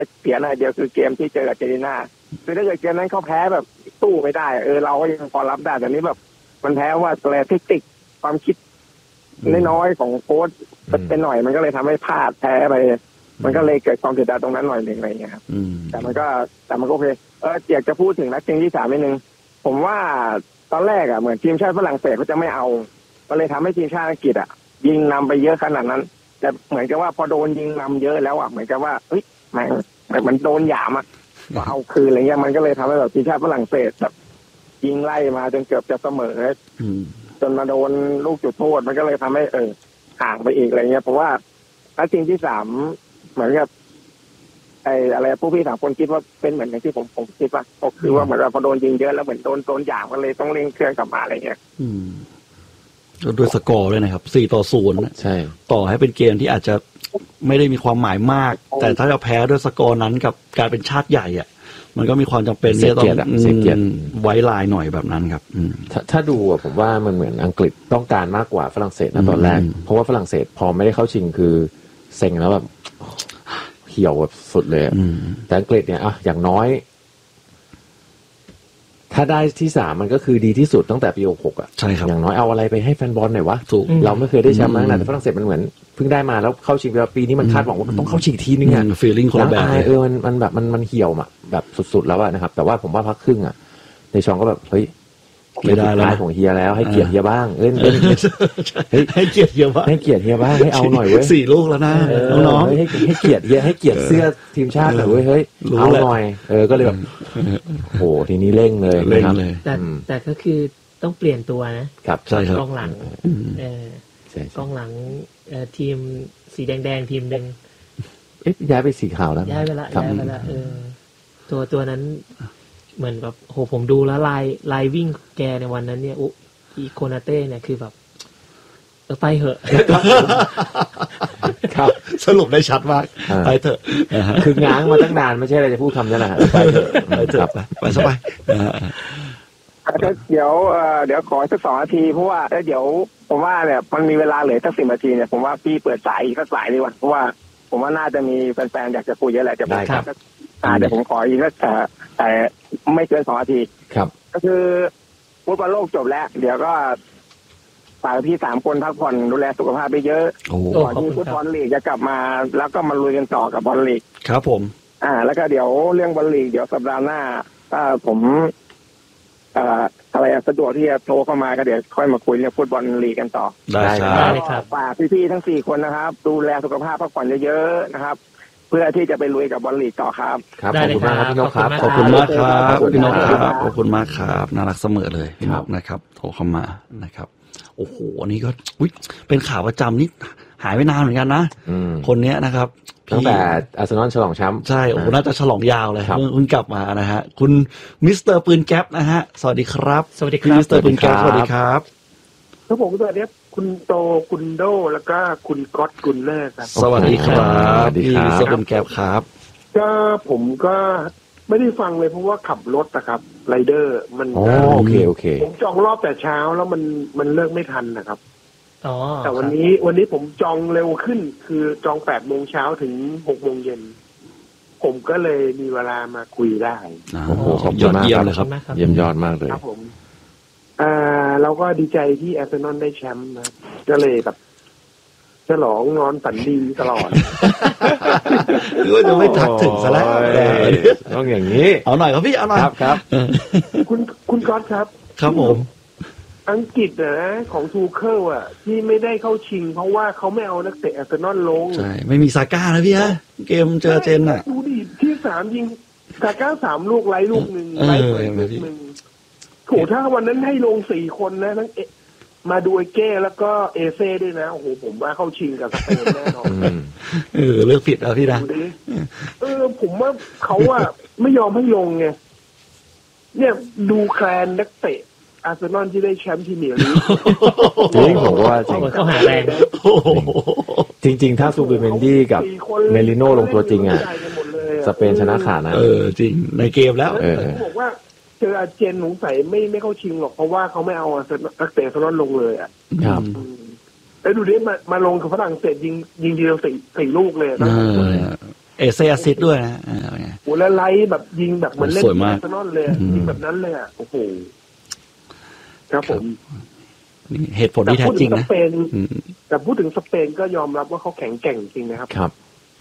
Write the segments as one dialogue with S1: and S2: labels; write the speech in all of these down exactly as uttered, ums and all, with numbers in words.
S1: เสียหน่อยเดียวคือเกมที่เจอกับอาร์เจนตินาคือถ้าเกิดเกมนั้นเขาแพ้แบบสู้ไม่ได้เออเราก็ยังพอรับได้แต่นี้แบบมันแพ้ว่าแรงเทคนิคความคิดน้อยๆของโค้ชเป็นหน่อยมันก็เลยทำให้พลาดแพ้ไปมันก็เลยเกิดความเสียดายตรงนั้นหน่อยหนึ่งอะไรเงี้ยครับแต่มันก็แต่มันก็โอเคเอออยากจะพูดถึงนัดชิงที่สามนิดนึงผมว่าตอนแรกอ่ะเหมือนทีมชาติฝรั่งเศสเขาจะไม่เอาก็เลยทำให้ทีมชาติอังกฤษอ่ะยิงนำไปเยอะขนาดนั้นแต่เหมือนกับว่าพอโดนยิงนำเยอะแล้วอ่ะเหมือนกับว่าเฮ้ยมันมันโดนหยามอ่ะก็เอาคืนอะไรเงี้ยมันก็เลยทำให้แบบทีมชาติฝรั่งเศสแบบยิงไล่มาจนเกือบจะเสมอจนมาโดนลูกจุดโทษมันก็เลยทำให้เออห่างไปอีกอะไรเงี้ยเพราะว่านัดชิงที่สามเหมือนกับไอ้อะไรผู้พี่สามคนคิดว่าเป็นเหมือนอย่างที่ผมผมคิดว่าก็คือว่าเหมือนว่าพอโดนยิงเยอะแล้วเหมือนโดนโดนหยามก็เลยต้องเร่งเครื่องกลับมาอะไรเงี้ย
S2: อืมด้วยสกอร์ด้วยนะครับสี่ต่อศูนย์ใช่ต่อให้เป็นเกมที่อาจจะไม่ได้มีความหมายมากแต่ถ้าจะแพ้ด้วยสกอร์นั้นกับการเป็นชาติใหญ่อ่ะมันก็มีความจำเป็นที่จะต้องไว้ลายหน่อยแบบนั้นครับ
S3: ถ้าถ้าดูอ่ะผมว่ามันเหมือนอังกฤษต้องการมากกว่าฝรั่งเศสนะตอนแรกเพราะว่าฝรั่งเศสพอไม่ได้เข้าชิงคือเซ็งแล้วแบบเหี่ยวแบบสุดเลยแต่อังกฤษเนี่ยอ่ะอย่างน้อยถ้าได้ที่สามมันก็คือดีที่สุดตั้งแต่ปีหกสิบหกอ่ะ
S2: ใช่ครับ
S3: อย่างน้อยเอาอะไรไปให้แฟนบอลหน่อยวะถูกเราไม่เคยได้แชมป์มาตั้งแต่ฝรั่งเศสมันเหมือนเพิ่งได้มาแล้วเข้าชิงแล้วปีนี้มันคาดหวังว่าต้องเข้าชิงทีนึงอ่ะ
S2: ฟีลลิ่งคนละแบบ
S3: เออมันมันแบบมันมันเหี่ยวอ่ะแบบสุดๆแล้วอ่ะนะครับแต่ว่าผมว่าพักครึ่งอ่ะในช่องก็แบบเฮ้ยไม่ได้แล้วของเฮียแล้วให้เกียรติเฮียบ้างเล่นเล่น
S2: ให้เกียรติเฮียบ้าง
S3: ให้เกียรติเฮียบ้างให้เอาหน่อยเว้ย
S2: สี่ลูกแล้วนะน้อง
S3: ๆให้ให้เกียรติเฮียให้เกียรติเสื้อทีมชาติหน่อยเว้ยเฮ้ยเอาหน่อยเออก็เลยแบบโหทีนี้เร่งเลย
S2: เร่งเลย
S4: แต่แต่ก็คือต้องเปลี่ยนตัวนะครับ
S2: ใช่ครับ
S4: กองหลังเออกองหลังเอ่อทีมสีแดงๆทีมนึง
S3: เอ๊ะย้ายไปสีขาวแล้ว
S4: ย้ายไปละย้ายไปละเออตัวตัวนั้นเหมือนแบบโหผมดูแล้วลายลายวิ่งแกในวันนั้นเนี่ยอุอีโคนาเต้เนี่ยคือแบบเออไปเหอะ
S2: ครับสรุปได้ชัดมากไปเถอะ
S3: คือง้างมาตั้งนานไม่ใช่อะไรจะพูดคำนั่นแหละไปเถอะ
S2: ไปเถอะไปสบาย
S1: เดี๋ยวเดี๋ยวขอสักสองนาทีเพราะว่าเดี๋ยวผมว่าเนี่ยมันมีเวลาเหลือสักสิบนาทีเนี่ยผมว่าพี่เปิดสายอีกสักสายดีกว่าเพราะว่าผมว่าน่าจะมีแฟนๆอยากจะคุยเยอะแหละจะได้ครับเดี๋ยวผมขออีกสักแต่ไม่เกินสองนาที
S3: ครับ
S1: ก็คือฟุตบอลโลกจบแล้วเดี๋ยวก็ฝากพี่สามคนพักผ่อนดูแลสุขภาพไปเยอะก่อนที่ฟุตบอลลีกจะกลับมาแล้วก็มาลุยกันต่อกับบอลลีก
S2: ครับผม
S1: อ่าแล้วก็เดี๋ยวเรื่องบอลลีกเดี๋ยวสัปดาห์หน้าถ้าผมอ่าอะไรสะดวกที่จะโทรเข้ามาก็เดี๋ยวค่อยมาคุยเรื่องฟุตบอลลีกกันต่อ
S2: ได้
S4: ครับ
S1: ฝากพี่ๆทั้งสี่คนนะครับดูแลสุขภาพพักผ่อนเยอะๆนะครับเพื่อที่จะไปลุยกับบอลลีกต่อครับ
S3: ครับขอบคุณมากครับพี่นกครับ
S2: ขอบคุณมากครับพี่นกครับขอบคุณมากครับน่ารักเสมอเลยพี่นกนะครับโทรเข้ามานะครับโอ้โหอันนี้ก็อุ๊ยเป็นข่าวประจำนี่หายไปนานเหมือนกันนะคนนี้นะครับ
S3: ตั้งแต่อาร์เซนอลฉลองแชมป์
S2: ใช่โอ้โหน่าจะฉลองยาวเลยเพิ่งกลับมานะฮะคุณมิสเตอร์ปืนแก๊ปนะฮะสวัสดีครับ
S4: สวัสดีครับ
S2: มิสเตอร์ปืนแก๊ปสวัสดีครับ
S5: ครับผมสวัสดีคุณโตคุณโดแล้วก็คุณก๊อตกุนเลอร์ครับ
S2: สวัสดีครับพี่มิสเตอร์ปืนแก๊ปครับ
S5: ก็ผมก็ไม่ได้ฟังเลยเพราะว่าขับรถนะครับไรเดอร์มัน
S3: โอเคโอเค
S5: ผมจองรอบแต่เช้าแล้วมันมันเลิกไม่ทันนะครับ
S4: อ๋อ
S5: แต่วันนี้วันนี้ผมจองเร็วขึ้นคือจองแปดโมงเช้าถึงหกโมงเย็นผมก็เลยมีเวลามาคุยได้
S3: โอ้โหขอบคุณมากเลยครับเยี่ยมยอดมากเลย
S5: ครับผมอ่าเราก็ดีใจที่อาร์เซนอลได้แชมป์นะก็เลยแบบฉลองนอนฝันดีตลอด
S2: หรือว่าจะไม่ทักถึงซะแล้ว
S3: ต้องอย่างนี้
S2: เอาหน่อยครับพี่เอาหน่อย
S3: ครับครับ
S5: คุณคุณก๊อตครับ
S2: ครับผม
S5: อังกฤษนะของทูเคิลอ่ะที่ไม่ได้เข้าชิงเพราะว่าเขาไม่เอานักเตะอาร์เซนอลลง
S2: ใช่ไม่มีซาก้านะพี่ฮะเกมเจอเจนอ่ะ
S5: ดูดิที่สามยิงซาก้าสามลูกไล่ลูกหนึ่งไล่เปิดลูกหนึ่งโหถ้าวันนั้นให้ลงสี่คนนะทั้งมาดูไอเก้แล้วก็เอเซ่ด้วยนะโอ้โหผมว่าเข้าชิงกับสเปนแน่นอน
S2: เออเลือกผิดแล้วพี่นะ
S5: เออผมว่าเขาอะไม่ยอมให้ลงไงเนี่ยดูแคลนนักเตะอาร์เซนอลที่ได้แชมป์พรีเมียร์ลีก
S3: จริงผมว่าจริง
S4: เขาหาแรง
S3: จริงจริงถ้าซูเปอร์เมนดี้กับเมลิโน่ลงตัวจริงอ่ะสเปนชนะขาดนะ
S2: เออจริงในเกมแล้ว
S5: เออบอกว่าเจออาร์เจนสงสัยไม่ไม่เข้าชิงหรอกเพราะว่าเขาไม่เอานักเตะอาร์เซนอลลงเลยอ่ะ
S3: ครับ
S5: แล้วดูดิมามาลงกับฝรั่งเศสยิงยิงเดียวสี่สี่ลูกเลยนะ
S2: เอเอเซ่แอสซิสต์ด้วยนะอ่า
S5: โอ้แล้วไลท์แบบยิงแบบเหมือนเล่น
S2: สวยมาก
S5: อาร์เซนอลเลยยิงแบบนั้นเลยอ่ะโอ้โหครับผม
S2: นี่เหตุผลที่แท้จริงนะ
S5: แต่พูดถึงสเปนก็ยอมรับว่าเขาแข็งแกร่งจริงนะครับ
S3: ครับ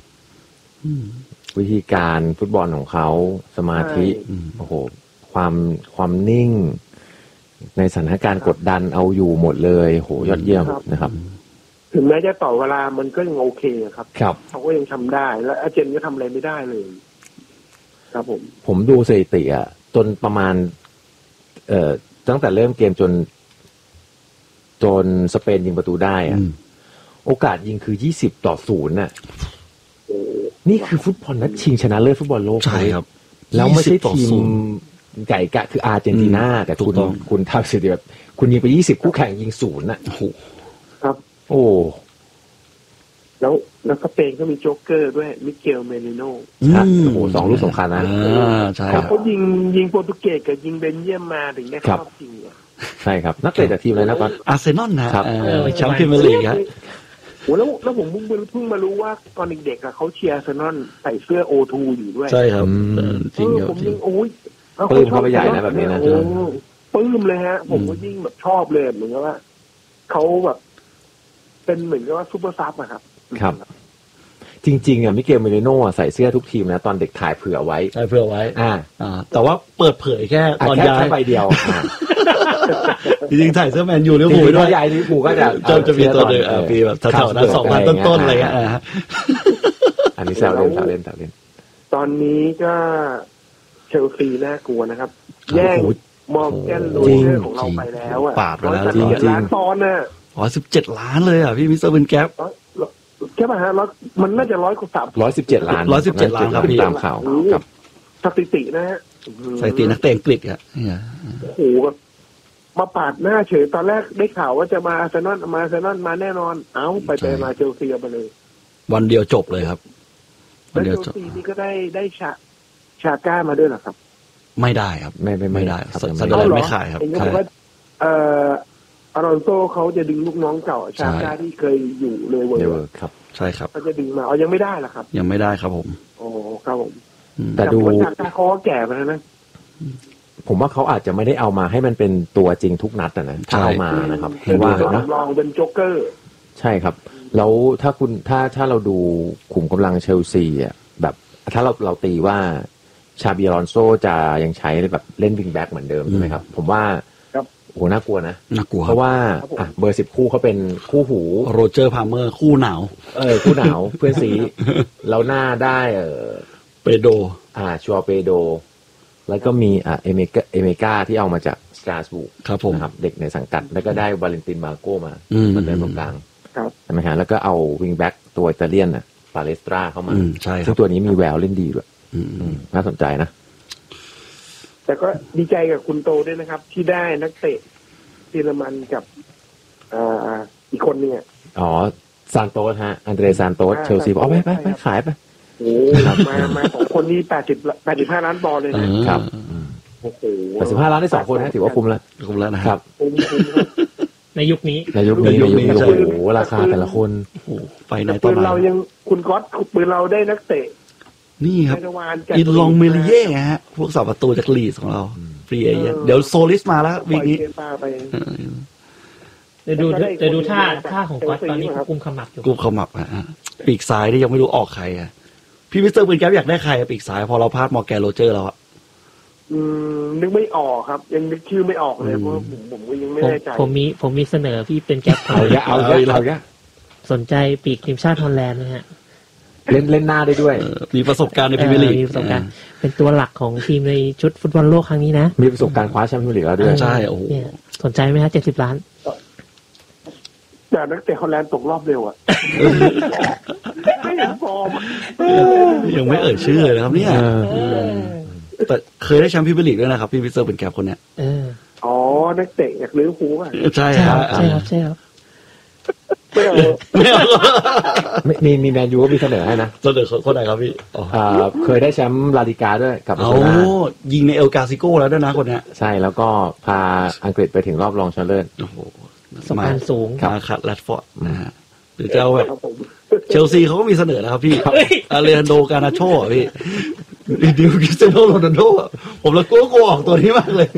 S3: วิธีการฟุตบอลของเขาสมาธิโอ้โหความความนิ่งในสถานการณ์กดดันเอาอยู่หมดเลยโหยอดเยี่ยมนะครับ
S5: ถึงแม้จะต่อเวลามันก็ยังโอเคครับ
S3: ครับ
S5: เขาก็ยังทำได้แล้วอาร์เจนก็ทำอะไรไม่ได้เลยครับผม
S3: ผมดูสถิติอ่ะจนประมาณเอ่อตั้งแต่เริ่มเกมจนจนสเปนยิงประตูได้อ่ะโอกาสยิงคือยี่สิบต่อศูนย์น่ะนี่คือฟุตบอลนัดชิงชนะเลิศฟุตบอลโลก
S2: ใช่ครับ
S3: แล้วไม่ใช่ทีมไก่กะคืออาร์เจนตินาแต่คุณคุณทำสถิติแบบคุณยิงไปยี่สิบคู่แข่งยิงศูนย์น่ะ
S5: ครับ
S3: โอ้
S5: แล้วแล้วสเปนก็มีโจ๊กเกอร์ด้วยมิเกลเมลิโน่
S3: โอ้โหสองลูกสำคัญนะ
S2: ใช่
S5: เขายิงยิงโปรตุเกสกับยิงเบลเยียมมาถึงได้เข้ารอบชิง
S3: ใช่ครับนักเตะจากทีมอะไรนะก่อน
S2: อาร์เซนอลนะครับแชมป์พรีเมียร์ลีกครับ
S5: โอ้แล้วแล้วผมเพิ่งเพิ่งมารู้ว่าตอนเด็กๆเขาเชียร์อาร์เซนอลใส่เสื้อโอทูอยู่ด้วย
S2: ใช่ครับ
S5: จริงผมยิ่งโอ้ย
S3: ปลื้มเขาไปใหญ่นะแบบนี้นะ
S5: ปลื้มเลยฮะผมก็ยิ่งแบบชอบเลยเหมือนกับว่าเขาแบบเป็นเหมือนกับว่าซูเปอร์ซับอะครับ
S3: ครับจริงๆอ่ะมิเกลเมลิโน่ใส่เสื้อทุกทีมนะตอนเด็กถ่ายเผื่อไว้
S2: ถ่ายเผื่อไว้
S3: อ่า
S2: อ่าแต่ว่าเปิดเผยแค่ตอนย้าย
S3: ใบเดียว
S2: จริงๆถ่ายเสื้อแมนยูลิเวอร์พูลด้วย
S3: ย้ายลิเวอร์พูลก็จะ
S2: จนจะมีตัวหนึ่งปีแบบแถวๆนั้นสองพันต้นๆอะไรเงี้ย
S3: อันนี้แซวเล่นแซวเล่นแซวเล่น
S5: ตอนนี้ก็เชลซีน่ากลัวนะครับแย่งมอร์แกนโรเจอร์ของเราไปแล้วอ่ะ
S2: ปราบแล้ว
S5: จริงๆล้านปอนด์น่ะ
S2: อ๋อสิบเจ็ดล้านเลยอ่ะพี่มิสเตอร์เบนแก๊ป
S5: ใช่ป่ะฮะร้อยมันน่าจะร้อยกว่าสาม
S3: ร้อยสิบเจ็ดล้าน
S2: ร้อยสิบเจ็ดล้านครับพี่
S3: ตามข่าวครับ
S5: สถิตินะฮะ
S2: สถิตินักเตะอังกฤษครับ
S5: โอ้โหมาปาดหน้าเฉยตอนแรกได้ข่าวว่าจะมาอาร์เซนอลมาอาร์เซนอลมาแน่นอนเอ้าไปไปมาเชลซีไปเลย
S2: วันเดียวจบเลยครับ
S5: วันเดียวจบเชลซีนี่ก็ได้ได้ชาชาก้ามาด้วยเหรอครับ
S2: ไม่ได้ครับ
S3: ไม่ไม่
S2: ไม่ได้ซันเดอร์แลนด์ไม่ขายครับ
S5: ใช่เอ่ออารอนโซเขาจะดึงลูกน้องเก่าชาก้าที่เคยอยู่เลยเวอร์
S3: ครับ
S2: ใช่ครับ
S5: เขาจะดึงมาเอายังไม่ได้หรอครับ
S2: ยังไม่ได้ครับผม
S5: โอ้ครับผม
S3: แต่ดู
S5: ชาก้าเขาแก่ไปแล้วนะ
S3: ผมว่าเขาอาจจะไม่ได้เอามาให้มันเป็นตัวจริงทุกนัดนะถ้าเอามานะครับเพราะว่า
S5: นะลองเป็นโจ๊กเกอร์
S3: ใช่ครับแล้วถ้าคุณถ้าถ้าเราดูขุมกำลังเชลซีอ่ะแบบถ้าเราเราตีว่าชาบิอลอนโซจะยังใช้แบบเล่นวิงแบ็กเหมือนเดิมใช่ไหมครับผมว่าโอ้น่ากลัวนะ
S2: น่ากลัว
S3: เพราะว่าอ่ะเบอร์สิบคู่เขาเป็นคู่หู
S2: โรเจอร์พาร์เมอร์คู่หนาว
S3: เออคู่หนาวเพื่อนซีแล้วหน้าได้เออ
S2: เปโด
S3: อ่าชัวเปโดแล้วก็มีอ่าเอเมกาเอเมกาที่เอามาจากสตราสบูร์ก
S2: ครับผม
S3: นะครับเด็กในสังกัดแล้วก็ได้วาเลนตินมาโก้มามาเดินตรงกลางใช่ไหมฮะแล้วก็เอาวิงแบ็กตัวอิตาเลียนน่ะปาเลสตราเข้ามาซึ่งตัวนี้มีแววเล่นดีด้วยน่าสนใจนะ
S5: แต่ก็ดีใจกับคุณโตด้วยนะครับที่ได้นักเตะเยอรมันกับอ่าอีกคนนึงอ่ะ
S3: อ๋อซานโตสฮะอันเดรซานโตสเชลซีบอกเอาไปไปไปขายไป
S5: โอ้มามาสองคนนี้แปดสิบแปดสิบห้าล้านปอนด์เลย
S3: นะครับ
S5: โอ้โห
S3: แปดสิบห้าล้านได้สองคนนะถือว่าคุ้มแล้ว
S2: คุ้มแล้วนะครับ
S4: ในยุคนี้
S3: ในยุคนี้ในยุคนี้โอ้โหราคาแต่ละคน
S2: ไปไหน
S5: ต่อมาปืนเรายังคุณก๊อตปืนเราได้นักเตะ
S2: นี่ครับอินลองเมลิเย่ฮะพวกสาวประตูจากลีสของเราฟรีเอเจนต์เดี๋ยวโซลิสมาแล้ววีคนี้
S4: เดี๋ยวดูเดี๋ยวดูท่าท่าของก๊อตตอนนี้กุมขมับอยู่
S2: กุมขมับฮะปีกซ้ายนี่ยังไม่รู้ออกใครอ่ะพี่มิสเตอร์ปืนแก๊ปอยากได้ใครปีกซ้ายพอเราพลาดมอร์แกนโรเจอร์แล้วอ่ะ
S5: อืมนึกไม่ออกครับยังนึกชื่อไม่ออกเลยเพราะผมผมก็ยังไม่แน่ใจ
S4: ผมมีผมมีเสนอพี่เป็นแก๊ป
S3: เอาเยอะเอาเยอะเอาเยอะ
S4: สนใจปีกทีมชาติฮอลแลนด์นะฮะ
S3: เล่นเล่นหน้าได้ด้วย
S2: มีประสบการณ์ในพรีเมียร์ลีก
S4: มีประสบการณ์เป็นตัวหลักของทีมในชุดฟุตบอลโลกครั้งนี้นะ
S3: มีประสบการณ์คว้าแชมป์พรีเมียร์ลีกแล้วด้วย
S2: ใช่โอ้โห
S4: สนใจไหมฮะเจ็ดสิบล้าน
S5: แต่นักเตะฮอลแลนด์ตกรอบเร็วอ่ะไม่เห็นฟอร์ม
S2: ยังไม่เอ่ยชื่อเลยนะครับเนี่ยแต่เคยได้แชมป์พรีเมียร์ลีกด้วยนะครับพี่มิสเตอร์เป็นแกปคนเนี้ย
S5: อ๋อนักเตะอยากลื้อหูอ่ะ
S2: ใช่ครับ
S4: ใช่ครับใช่ครับ
S5: ไม่เอา
S3: ไม่เอามีมีแมนยูก็มีเสนอให้นะ
S2: เสนอคนไหนครับพี่
S3: อ่าเคยได้แชมป์ลาลิกาด้วยกับบาร์เซโล
S2: นายิงในเอลกาซิโก้แล้วด้วยนะคนเนี้ย
S3: ใช่แล้วก็พาอังกฤษไปถึงรอบรองชนะเลิศ
S2: โอ้โห
S4: สมานสูง
S2: มาคัดแรดฟอร์ดนะฮะปหรือจะเอาแบบเชลซีเขาก็มีเสนอนะครับพี่อาเลฮันโด กานาโชอ่ะพี่ดิวคริสเตียโนโรนัลโดผมละกลัวกลัวออกตัวนี้มากเลย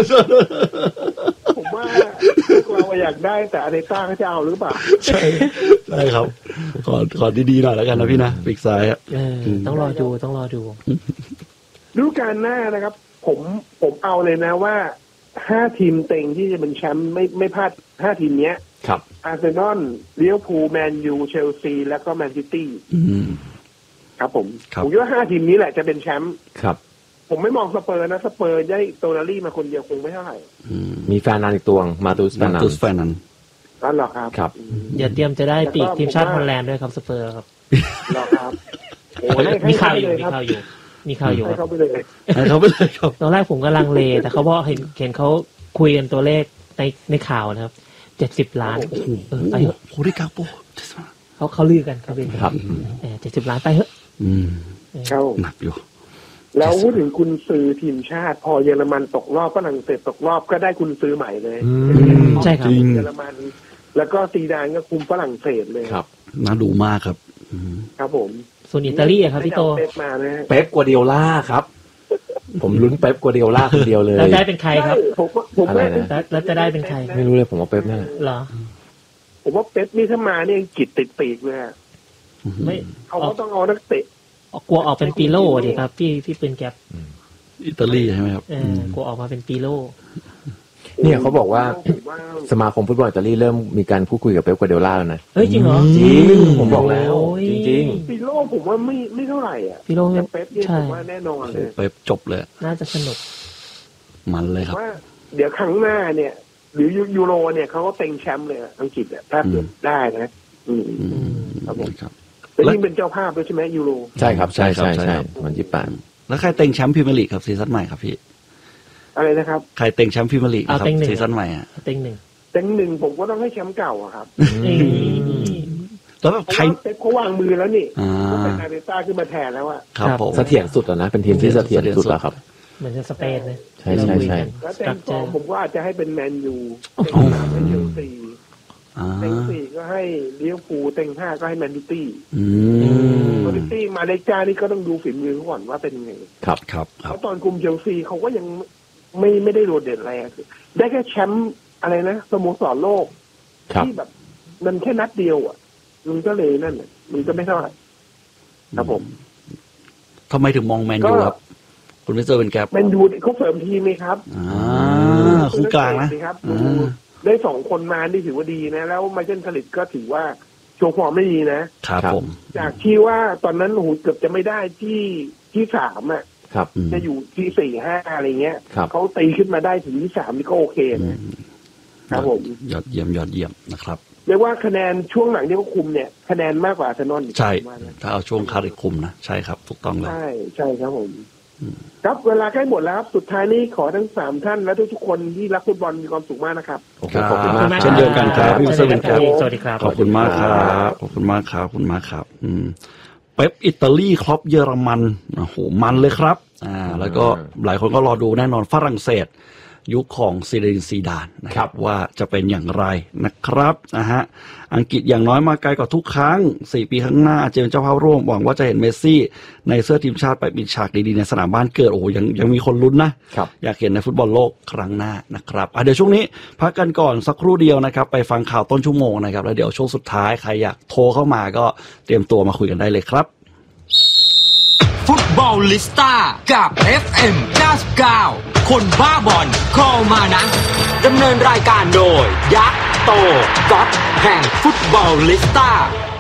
S5: ผมว่าเราอยากได้แต่อาร์เตต้าเขาจะเอาหรือเปล่า
S2: ใช่ใช่ครับขอขอดีๆหน่อยแล้วกันนะพี่นะปีกซ้ายอ่ะ
S4: ต้องรอดูต้องรอดู
S5: ฤดูกาลหน้านะครับผมผมเอาเลยนะว่าห้าทีมเต็งที่จะเป็นแชมป์ไม่ไม่พลาดห้าทีมเนี้ย
S3: ครับ
S5: อาร์เซนอลลิเวอร์พูลแมนยูเชลซีแล้วก็แมนซิตี้ครับผมผมคิดว่าห้าทีมนี้แหละจะเป็นแชมป์
S3: ครับ
S5: ผมไม่มองสเปอร์นะสเปอร์ได้โตนารี่มาคนเดียวคงไม่เท่าไหร่
S3: มีแฟนนันอีกตัวมาตูสแฟนนัน
S2: แฟนนัน
S5: นั่นหรอครับ
S3: ครับ
S4: อย่าเตรียมจะได้ปีกทีมชาติฮอลแลนด์ด้วยครับสเปอร์ครับ
S5: หรอครับ
S4: มีข่าวอยู่มีข่าวอยู่มีข่าวอยู่
S5: ให้เขาไปเลย
S2: ให้เขาไปเลยครับ
S4: ตอนแรกผมก็ลังเลแต่เขาบอกเห็นเห็นเขาคุยกันตัวเลขในในข่าวนะครับเจ็ดสิบล้าน
S2: เออไปเถอะโหได้กาโป
S4: เขาเขาลือกันเขาเป็น
S3: ครับ
S4: เจ็ดสิบล้านไปเถอะ
S2: อืมเข้าหนักอยู่
S5: แล้วพูดถึงคุณซื้อทีมชาติพอเยอรมันตกรอบฝรั่งเศสตกรอบก็ได้คุณซื้อใหม่เลย
S4: ใช่ครับ
S5: เยอรมันแล้วก็ซีดานก็คุมฝรั่งเศสเลย
S3: ครับ
S2: น่าดูมากครับ
S5: ครับผม
S4: ส่วนอิตาลีครับพี่โต
S5: เป๊ปมานะ
S3: เป๊ปกัวเดียล่าครับผมลุ้นเป๊ปกัวเดียล่าคนเดียวเลย
S4: แล้วได้เป็นใครครับ
S5: ผมผมไม่
S4: แล้วจะได้เป็นใคร
S3: ไม่รู้เลยผมว่าเป๊ปนั่น
S4: เหรอ
S5: ผมว่าเป๊ปนี่ถ้ามาเนี่ยกิจติดปีกเลย
S4: ไม่
S5: เขาต้องเอานักเตะ
S4: กลัวออกเป็นปีโล่ดิครับพี่พี่เป็นแก๊ป
S2: อิตาลีใช่ไหมครับ
S4: กลัวออกมาเป็นปีโล่
S3: เนี่ยเขาบอกว่าสมาคมฟุตบอลอิตาลีเริ่มมีการพูดคุยกับเป๊ปกัวเดียล่าแล้วนะ
S4: เฮ้ยจริงเหรอ
S3: จริงผมบอกแล้วจริง
S5: ๆปีโล่ผมว่าไม่ไม่เท่าไหร่อ่ะ
S4: ปีโล่
S5: เป๊ปเนี่ยผมว่าแน่นอนเลย
S2: เป๊ปจบเลย
S4: น่าจะสนุก
S2: มันเลยครับ
S5: ว่าเดี๋ยวครั้งหน้าเนี่ยหรือยูโรเนี่ยเขาก็เต็งแชมป์เลยอังกฤษอ่ะถ้าเกิดได้นะอืมครับผมแล้วยิ่งเป็นเจ้าภาพด้วยใช่ไหมยูโร
S3: ใช่ครับใช่ใช่ใช่วันที่แปด
S2: แล้วใครเต็งแชมป์พรีเมียร์ลีกครับซีซั่นใหม่ครับพี่
S5: อะไรนะครับ
S2: ใครเต็งแชมป์พรีเมียร์ลีกครับซีซั่นใหม่อ่ะ
S4: เต็งหนึ่ง
S5: เต็งหนึ่งผมก็ต้องให้แชมป์เก่าอะครับ
S2: แล้วแบบใคร
S5: เป๊ปเขาวางมือแล้วนี่เขาเป็นอาร์เตต้าขึ้นมาแทนแล้วอะ
S2: ครับผม
S3: เสถียรสุดแล้วนะเป็นทีมที่เสถียรสุดแล้วครับ
S4: เหมือนจะสเปนเลย
S3: ใช่ใช่ใช่
S5: แล้วเต็งสองผมก็อาจจะให้เป็นแมนยูเต็งสามให้เชลซีเต็งสี่ก็ให้ลิเวอร์พูลเต็งห้าก็ให้แมนซิตี้แมนซิตี้มาเลก้านี่ก็ต้องดูฝีมือก่อนว่าเป็นยังไง
S2: ครับครับ
S5: เพราะตอนคุมเชลซีเขาก็ยังไม่ไม่ได้โดดเด่นอะไรได้แค่แชมป์อะไรนะสโมสรโลกที่แบบมันแค่นัดเดียวอ่ะมันก็เลยนั่นมันก็ไม่เท่าไหร่ครับผม
S2: ทำไมถึงมองแมนยูครับคุณไม่เจอเป็นแกป
S5: แมนยูเขาเสริมทีมไหมครับ
S2: อ่าคู่กลาง
S5: นะครับได้สองคนมาที่ถือว่าดีนะแล้วไมเคิลคาริสก็ถือว่าโชว์ฟอร์มไม่ดีนะครับ
S2: ผม
S5: จากที่ว่าตอนนั้นโอ้โหเกือบจะไม่ได้ที่ที่สามอ่ะจะอยู่ที่สี่ห้าอะไรเงี้ยเขาตีขึ้นมาได้ถึงที่สามนี่ก็โอเคนะครับผม
S2: ยอดเยี่ยมยอดเยี่ยมนะครับ
S5: เรียกว่าคะแนนช่วงหลังที่เขาคุมเนี่ยคะแนนมากกว่าอาร์เซนอล
S2: ใช่ถ้าเอาช่วงคาริสคุมนะใช่ครับถูกต้องเลย
S5: ใช่ใช่ครับผมครับเวลาใกล้หมดแล้วครับสุดท้ายนี้ขอทั้งสามท่านและทุกคนที่รักฟุตบอลมีความสุขมากนะครับ
S2: ขอบคุณมากเช่นเดียวกันครับพี่เซอร์ครับ
S4: สวัสดีครับ
S2: ขอบคุณมากครับขอบคุณมากครับขอบคุณมากครับอืมเป๊ปอิตาลีครอปเยอรมันโอ้โหมันเลยครับอ่าแล้วก็หลายคนก็รอดูแน่นอนฝรั่งเศสยุคของซีเดนซีดานนะครับว่าจะเป็นอย่างไรนะครับนะฮะอังกฤษอย่างน้อยมาไกลกว่าทุกครั้งสี่ปีข้างหน้าจะเป็นเจ้าภาพร่วมหวังว่าจะเห็นเมสซี่ในเสื้อทีมชาติไปปิดฉากดีๆในสนามบ้านเกิดโอ้โหยังยังมีคนลุ้นนะอยากเห็นในฟุตบอลโลกครั้งหน้านะครับอ่ะเดี๋ยวช่วงนี้พักกันก่อนสักครู่เดียวนะครับไปฟังข่าวต้นชั่วโมงนะครับแล้วเดี๋ยวช่วงสุดท้ายใครอยากโทรเข้ามาก็เตรียมตัวมาคุยกันได้เลยครับ
S6: ฟุตบอลลิสต้ากับ เอฟ เอ็ม เก้าสิบเก้า คนบ้าบอลคอมานะดำเนินรายการโดยยักษ์โตก๊อตแห่งฟุตบอลลิสต้า